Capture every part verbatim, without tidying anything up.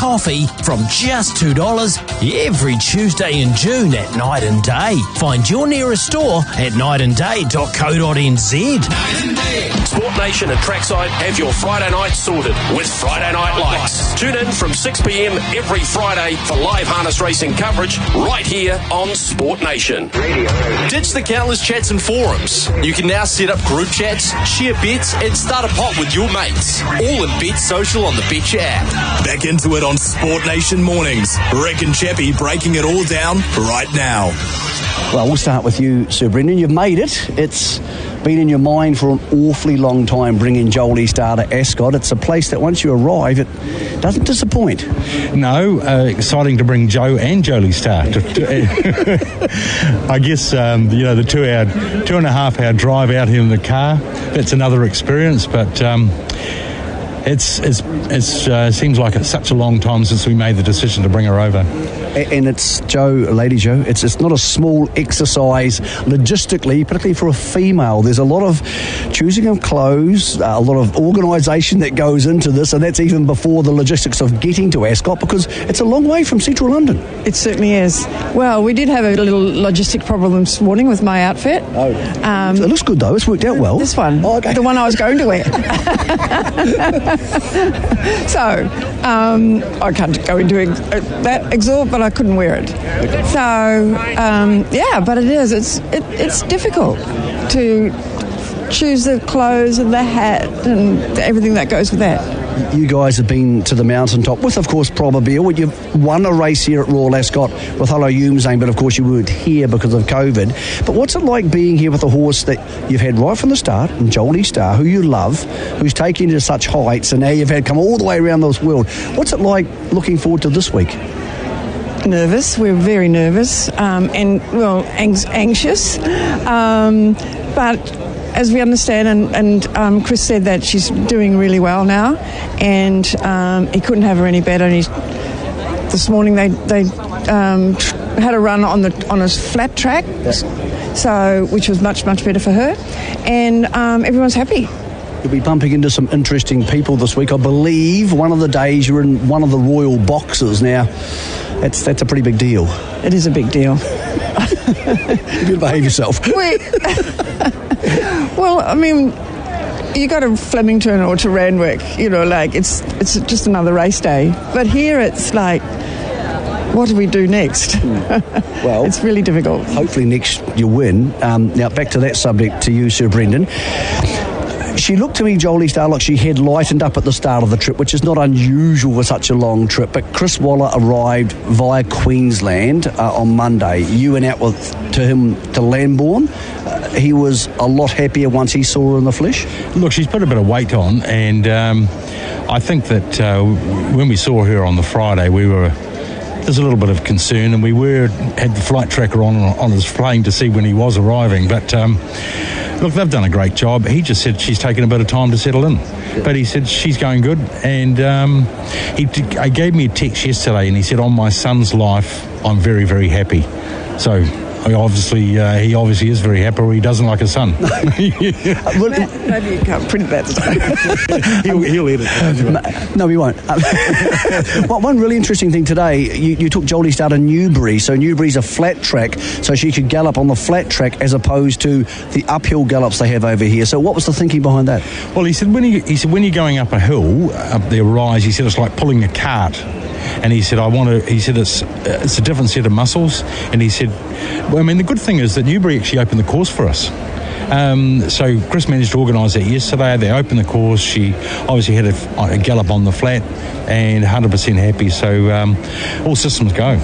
coffee from just two dollars every Tuesday in June at Night and Day. Find your nearest store at night and day dot co dot n z. Night and Day. Sport Nation and Trackside have your Friday night sorted with Friday Night Lights. Tune in from six p.m. every Friday for live harness racing coverage right here on Sport Nation. Ditch the countless chats and forums. You can now set up group chats, share bets, and start a pot with your mates. All in Bet Social on the Betcha app. Back into it on Sport Nation Mornings. Rick and Chappie breaking it all down right now. Well, we'll start with you, Sir Brendan. You've made it. It's been in your mind for an awfully long time bringing Jolie Star to Ascot. It's a place that once you arrive, it doesn't disappoint. No, uh, exciting to bring Joe and Jolie Star. To, to, I guess, um, you know, the two-hour, two and a half hour drive out here in the car, that's another experience, but um, it's it's it's uh, seems like it's such a long time since we made the decision to bring her over. And it's, Joe, Lady Joe, it's it's not a small exercise logistically, particularly for a female. There's a lot of choosing of clothes, a lot of organisation that goes into this, and that's even before the logistics of getting to Ascot, because it's a long way from central London. It certainly is. Well, we did have a little logistic problem this morning with my outfit. Oh. Um, it looks good, though. It's worked out well. This one. Oh, okay. The one I was going to wear. So, um, I can't go into ex- that exhort, but I couldn't wear it. So, um, yeah, but it is. It's it, it's difficult to choose the clothes and the hat and everything that goes with that. You guys have been to the mountaintop with, of course, Probabeel. You've won a race here at Royal Ascot with Hello Youmzain, but of course you weren't here because of COVID. But what's it like being here with a horse that you've had right from the start, and Jolie Star, who you love, who's taken you to such heights, and now you've had come all the way around this world? What's it like looking forward to this week? Nervous. We're very nervous um, and, well, ang- anxious. Um, but as we understand, and, and um, Chris said that she's doing really well now, and um, he couldn't have her any better. And he's, this morning they they um, had a run on the on a flat track, so which was much much better for her, and um, everyone's happy. You'll be bumping into some interesting people this week. I believe one of the days you're in one of the royal boxes. Now, that's that's a pretty big deal. It is a big deal. You better behave yourself. We, well, I mean, you go to Flemington or to Randwick, you know, like it's it's just another race day. But here it's like, what do we do next? Well, it's really difficult. Hopefully next you win. Um, now, back to that subject to you, Sir Brendan. She looked to me, Jolie Star, like she had lightened up at the start of the trip, which is not unusual for such a long trip. But Chris Waller arrived via Queensland uh, on Monday. You went out with to him to Lambourne. Uh, he was a lot happier once he saw her in the flesh. Look, she's put a bit of weight on, and um, I think that uh, when we saw her on the Friday, we were... There's a little bit of concern, and we were had the flight tracker on on his plane to see when he was arriving. But um, look, they've done a great job. He just said she's taken a bit of time to settle in, but he said she's going good. And um, he, he gave me a text yesterday, and he said, "On my son's life, I'm very, very happy." So. Obviously, uh, he obviously is very happy, or he doesn't like his son. Maybe you can't print that. he'll, he'll edit it. No, he won't. Well, one really interesting thing today, you, you took Jolie Star to Newbury. So Newbury's a flat track, so she could gallop on the flat track as opposed to the uphill gallops they have over here. So what was the thinking behind that? Well, he said when you, he said when you're going up a hill, up the rise, he said it's like pulling a cart. And he said, I want to, he said, it's uh, it's a different set of muscles. And he said, well, I mean, the good thing is that Newbury actually opened the course for us. Um, so Chris managed to organise that yesterday. They opened the course. She obviously had a, a gallop on the flat and one hundred percent happy. So um, all systems go.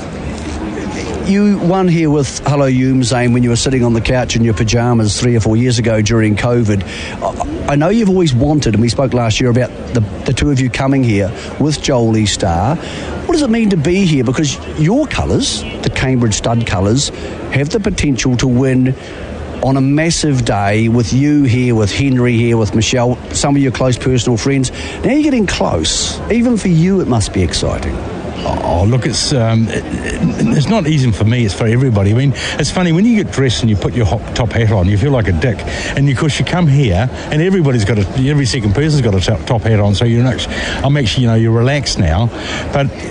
You won here with Hello Youmzain when you were sitting on the couch in your pyjamas three or four years ago during COVID. I know you've always wanted, and we spoke last year about the, the two of you coming here with Jolie Star. What does it mean to be here? Because your colours, the Cambridge stud colours, have the potential to win on a massive day with you here, with Henry here, with Michelle, some of your close personal friends. Now you're getting close. Even for you, it must be exciting. Oh, look, it's um, it, it, it's not easy for me, it's for everybody. I mean, it's funny, when you get dressed and you put your hot, top hat on, you feel like a dick. And of course, you come here, and everybody's got a, every second person's got a top, top hat on, so you're not, I'm actually, you know, you're relaxed now. But